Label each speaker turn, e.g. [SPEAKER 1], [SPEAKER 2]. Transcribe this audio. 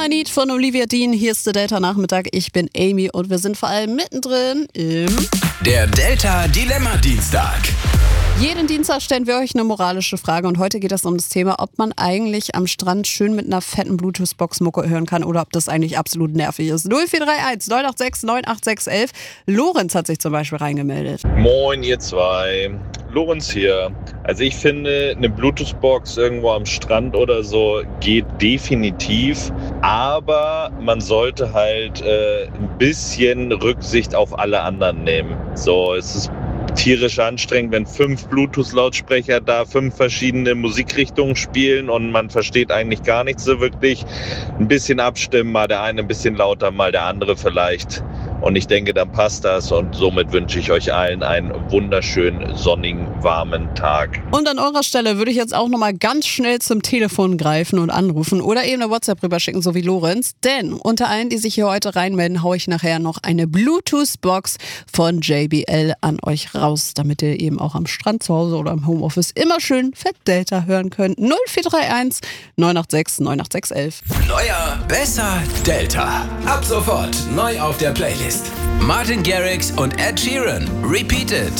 [SPEAKER 1] I Need von Olivia Dean. Hier ist der Delta-Nachmittag. Ich bin Amy und wir sind vor allem mittendrin im...
[SPEAKER 2] Der Delta-Dilemma-Dienstag.
[SPEAKER 1] Jeden Dienstag stellen wir euch eine moralische Frage und heute geht es um das Thema, ob man eigentlich am Strand schön mit einer fetten Bluetooth-Box Mucke hören kann oder ob das eigentlich absolut nervig ist. 0431 986 98611. Lorenz hat sich zum Beispiel reingemeldet.
[SPEAKER 3] Moin ihr zwei, Lorenz hier. Also ich finde, eine Bluetooth-Box irgendwo am Strand oder so geht definitiv, aber man sollte halt ein bisschen Rücksicht auf alle anderen nehmen. So, es ist tierisch anstrengend, wenn 5 Bluetooth-Lautsprecher da 5 verschiedene Musikrichtungen spielen und man versteht eigentlich gar nichts so wirklich. Ein bisschen abstimmen, mal der eine ein bisschen lauter, mal der andere vielleicht. Und ich denke, dann passt das und somit wünsche ich euch allen einen wunderschönen, sonnigen, warmen Tag.
[SPEAKER 1] Und an eurer Stelle würde ich jetzt auch nochmal ganz schnell zum Telefon greifen und anrufen oder eben eine WhatsApp rüberschicken, so wie Lorenz. Denn unter allen, die sich hier heute reinmelden, haue ich nachher noch eine Bluetooth-Box von JBL an euch raus, damit ihr eben auch am Strand zu Hause oder im Homeoffice immer schön Fett Delta hören könnt. 0431 986 98611.
[SPEAKER 2] Neuer, besser, Delta. Ab sofort neu auf der Playlist. Martin Garrix und Ed Sheeran. Repeated.